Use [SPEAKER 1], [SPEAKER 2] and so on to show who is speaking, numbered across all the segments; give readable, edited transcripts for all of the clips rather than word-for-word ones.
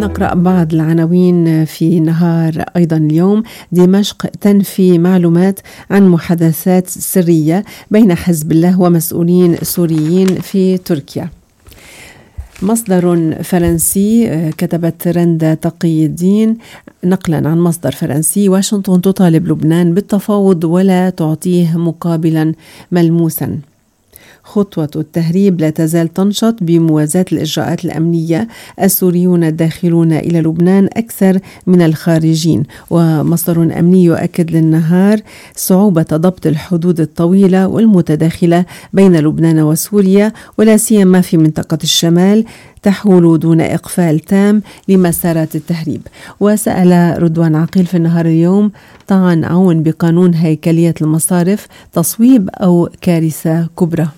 [SPEAKER 1] ونقرأ بعض العناوين في نهار أيضا اليوم. دمشق تنفي معلومات عن محادثات سرية بين حزب الله ومسؤولين سوريين في تركيا. مصدر فرنسي، كتبت رندا تقي الدين نقلا عن مصدر فرنسي: واشنطن تطالب لبنان بالتفاوض ولا تعطيه مقابلا ملموسا. خطوة التهريب لا تزال تنشط بموازاة الإجراءات الأمنية. السوريون الداخلون إلى لبنان أكثر من الخارجين. ومصدر أمني يؤكد للنهار صعوبة ضبط الحدود الطويلة والمتداخلة بين لبنان وسوريا، ولا سيما في منطقة الشمال، تحول دون إقفال تام لمسارات التهريب. وسأل رضوان عقيل في النهار اليوم: طعن عون بقانون هيكلية المصارف تصويب أو كارثة كبرى؟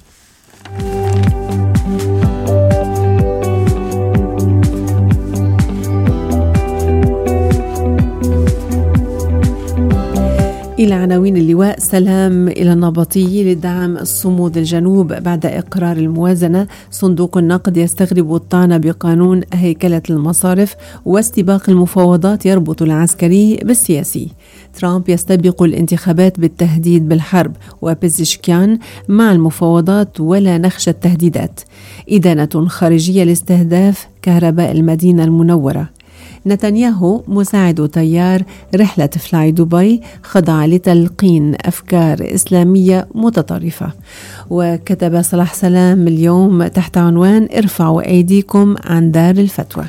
[SPEAKER 1] إلى عناوين اللواء: سلام إلى النبطي لدعم الصمود الجنوب بعد إقرار الموازنة. صندوق النقد يستغرب الطعن بقانون هيكلة المصارف، واستباق المفاوضات يربط العسكري بالسياسي. ترامب يستبق الانتخابات بالتهديد بالحرب، وبيزشكيان مع المفاوضات ولا نخشى التهديدات. إدانة خارجية لاستهداف كهرباء المدينة المنورة. نتنياهو مساعد طيار رحلة فلاي دبي خضع لتلقين أفكار إسلامية متطرفة. وكتب صلاح سلام اليوم تحت عنوان: ارفعوا أيديكم عن دار الفتوى.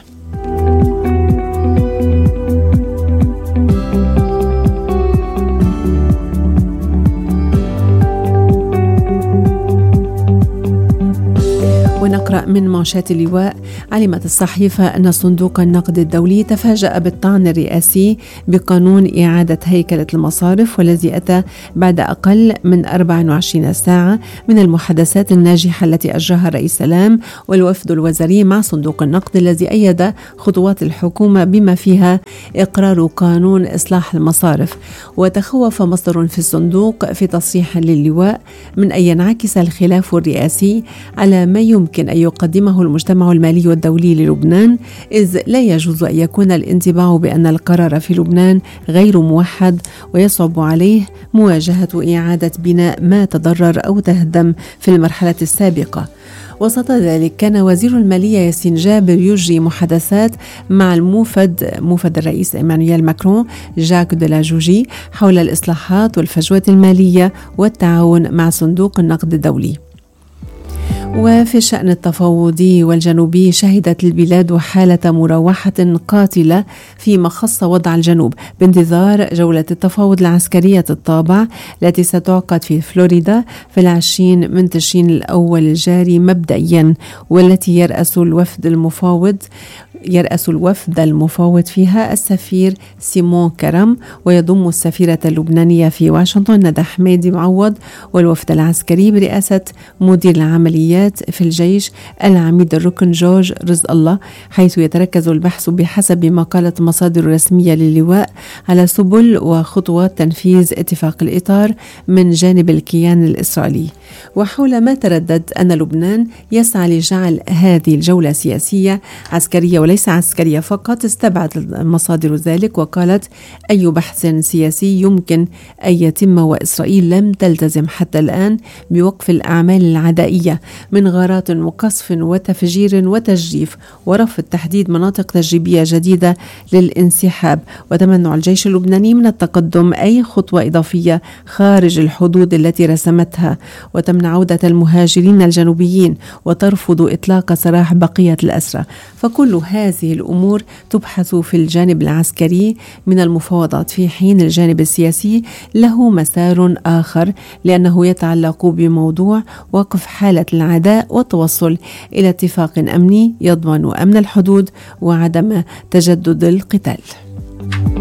[SPEAKER 1] ونقرأ من معشات اللواء: علمت الصحيفة أن صندوق النقد الدولي تفاجأ بالطعن الرئاسي بقانون إعادة هيكلة المصارف، والذي أتى بعد أقل من 24 ساعة من المحادثات الناجحة التي أجراها الرئيس سلام والوفد الوزاري مع صندوق النقد، الذي أيد خطوات الحكومة بما فيها إقرار قانون إصلاح المصارف. وتخوف مصدر في الصندوق في تصريح للواء من أن ينعكس الخلاف الرئاسي على ما يمكن أن يقدمه المجتمع المالي والدولي للبنان، إذ لا يجوز أن يكون الانطباع بأن القرار في لبنان غير موحد ويصعب عليه مواجهة إعادة بناء ما تضرر أو تهدم في المرحلة السابقة. وسط ذلك كان وزير المالية ياسين جابر يجري محادثات مع موفد الرئيس إيمانويل ماكرون جاك دلاجوجي حول الإصلاحات والفجوة المالية والتعاون مع صندوق النقد الدولي. وفي الشأن التفاوضي والجنوبي، شهدت البلاد حالة مراوحة قاتلة فيما خص وضع الجنوب بانتظار جولة التفاوض العسكرية الطابع التي ستعقد في فلوريدا في 20 من تشرين الأول الجاري مبدئيا، والتي يرأس الوفد المفاوض فيها السفير سيمون كرم، ويضم السفيرة اللبنانية في واشنطن ندى حميدي معوض، والوفد العسكري برئاسة مدير العمليات في الجيش العميد الركن جورج رزق الله، حيث يتركز البحث بحسب ما قالت مصادر رسمية للواء على سبل وخطوات تنفيذ اتفاق الإطار من جانب الكيان الإسرائيلي. وحول ما تردد أن لبنان يسعى لجعل هذه الجولة سياسية عسكرية وليس عسكرية فقط، استبعد مصادر ذلك وقالت: أي بحث سياسي يمكن أن يتم وإسرائيل لم تلتزم حتى الآن بوقف الأعمال العدائية من غارات وقصف وتفجير وتجريف ورفض تحديد مناطق تجريبية جديدة للانسحاب، وتمنع الجيش اللبناني من التقدم أي خطوة إضافية خارج الحدود التي رسمتها، وتمنع عودة المهاجرين الجنوبيين، وترفض إطلاق سراح بقية الأسرى. فكل هذه الأمور تبحث في الجانب العسكري من المفاوضات، في حين الجانب السياسي له مسار آخر، لأنه يتعلق بموضوع وقف حالة العداء والتوصل إلى اتفاق أمني يضمن أمن الحدود وعدم تجدد القتال.